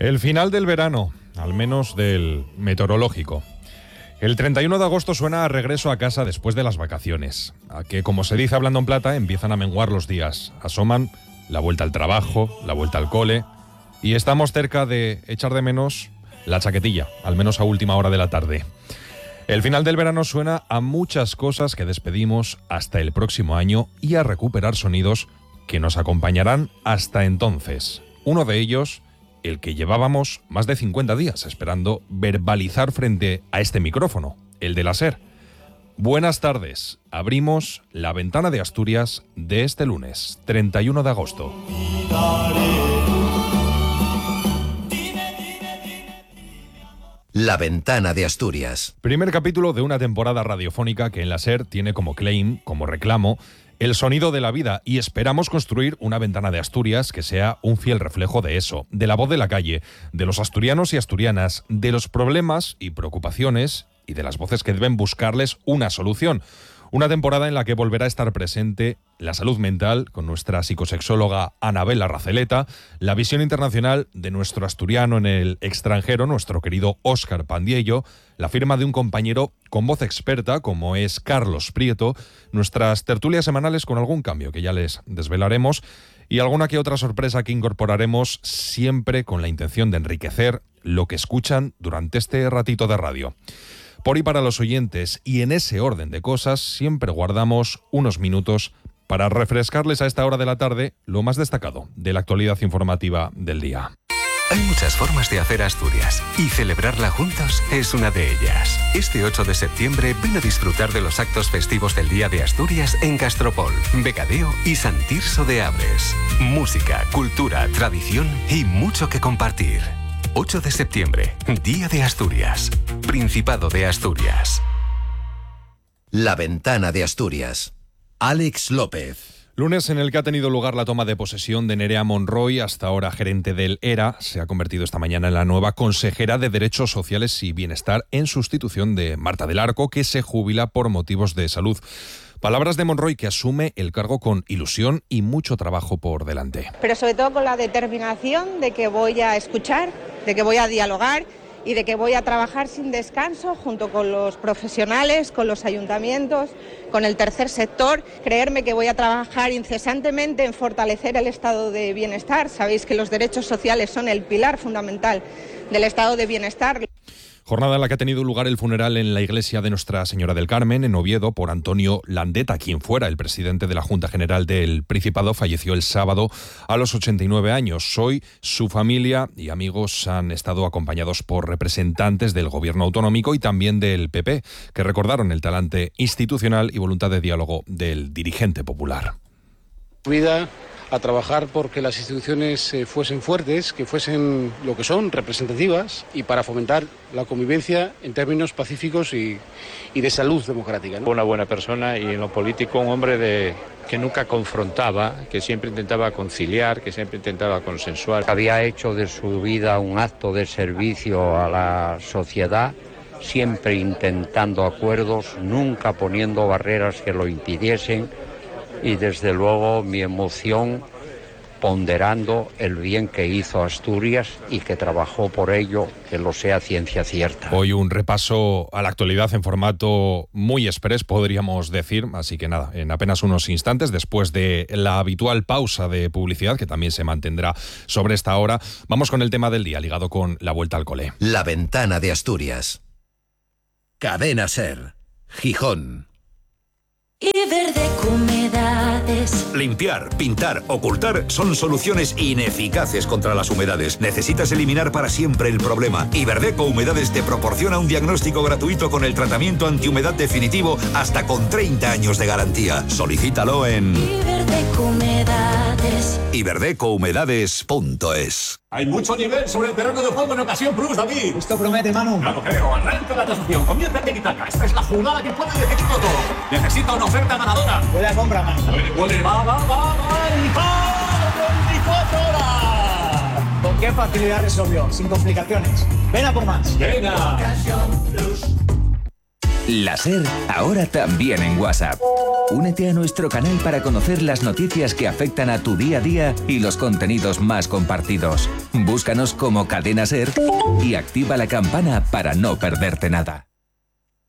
El final del verano, al menos del meteorológico. El 31 de agosto suena a regreso a casa después de las vacaciones, a que, como se dice hablando en plata, empiezan a menguar los días. Asoman la vuelta al trabajo, la vuelta al cole, y estamos cerca de echar de menos la chaquetilla, al menos a última hora de la tarde. El final del verano suena a muchas cosas que despedimos hasta el próximo año y a recuperar sonidos que nos acompañarán hasta entonces. Uno de ellos, el que llevábamos más de 50 días esperando verbalizar frente a este micrófono, el de la SER. Buenas tardes. Abrimos la ventana de Asturias de este lunes, 31 de agosto. La ventana de Asturias. Primer capítulo de una temporada radiofónica que en la SER tiene como claim, como reclamo, el sonido de la vida, y esperamos construir una ventana de Asturias que sea un fiel reflejo de eso, de la voz de la calle, de los asturianos y asturianas, de los problemas y preocupaciones y de las voces que deben buscarles una solución. Una temporada en la que volverá a estar presente la salud mental con nuestra psicosexóloga Anabel Arrazeleta, la visión internacional de nuestro asturiano en el extranjero, nuestro querido Óscar Pandiello, la firma de un compañero con voz experta como es Carlos Prieto, nuestras tertulias semanales con algún cambio que ya les desvelaremos y alguna que otra sorpresa que incorporaremos siempre con la intención de enriquecer lo que escuchan durante este ratito de radio. Por y para los oyentes, y en ese orden de cosas, siempre guardamos unos minutos para refrescarles a esta hora de la tarde lo más destacado de la actualidad informativa del día. Hay muchas formas de hacer Asturias y celebrarla juntos es una de ellas. Este 8 de septiembre ven a disfrutar de los actos festivos del Día de Asturias en Castropol, Becadeo y Sant Tirso de Abres. Música, cultura, tradición y mucho que compartir. 8 de septiembre, Día de Asturias, Principado de Asturias. La ventana de Asturias. Alex López. Lunes en el que ha tenido lugar la toma de posesión de Nerea Monroy, hasta ahora gerente del ERA, se ha convertido esta mañana en la nueva consejera de Derechos Sociales y Bienestar en sustitución de Marta del Arco, que se jubila por motivos de salud. Palabras de Monroy, que asume el cargo con ilusión y mucho trabajo por delante. Pero sobre todo con la determinación de que voy a escuchar, de que voy a dialogar y de que voy a trabajar sin descanso junto con los profesionales, con los ayuntamientos, con el tercer sector. Creerme que voy a trabajar incesantemente en fortalecer el estado de bienestar. Sabéis que los derechos sociales son el pilar fundamental del estado de bienestar. Jornada en la que ha tenido lugar el funeral en la iglesia de Nuestra Señora del Carmen, en Oviedo, por Antonio Landeta, quien fuera el presidente de la Junta General del Principado. Falleció el sábado a los 89 años. Hoy su familia y amigos han estado acompañados por representantes del gobierno autonómico y también del PP, que recordaron el talante institucional y voluntad de diálogo del dirigente popular. Vida a trabajar porque las instituciones fuesen fuertes, que fuesen lo que son, representativas, y para fomentar la convivencia en términos pacíficos y de salud democrática, ¿no? Una buena persona y en lo político un hombre que nunca confrontaba, que siempre intentaba conciliar, que siempre intentaba consensuar. Había hecho de su vida un acto de servicio a la sociedad, siempre intentando acuerdos, nunca poniendo barreras que lo impidiesen. Y desde luego mi emoción ponderando el bien que hizo Asturias y que trabajó por ello, que lo sea ciencia cierta. Hoy un repaso a la actualidad en formato muy express, podríamos decir, así que nada, en apenas unos instantes, después de la habitual pausa de publicidad, que también se mantendrá sobre esta hora, vamos con el tema del día, ligado con la vuelta al cole. La ventana de Asturias. Cadena SER. Gijón. Iberdeco Humedades. Limpiar, pintar, ocultar son soluciones ineficaces contra las humedades. Necesitas eliminar para siempre el problema. Iberdeco Humedades te proporciona un diagnóstico gratuito con el tratamiento antihumedad definitivo hasta con 30 años de garantía. Solicítalo en Iberdeco Humedades. iberdecohumedades.es. Hay mucho nivel sobre el terreno de juego en Ocasión Plus, David. Esto promete, Manu. Claro, creo. Arranca la transacción. Comienza en Itaca. Esta es la jugada que puede decidirlo todo. Necesita una oferta ganadora. Puede compra, Manu. Puede. Va. ¡Y 24 horas! ¿Con qué facilidad resolvió? Sin complicaciones. Ven a por más. Venga. Ocasión Plus. La SER, ahora también en WhatsApp. Únete a nuestro canal para conocer las noticias que afectan a tu día a día y los contenidos más compartidos. Búscanos como Cadena SER y activa la campana para no perderte nada.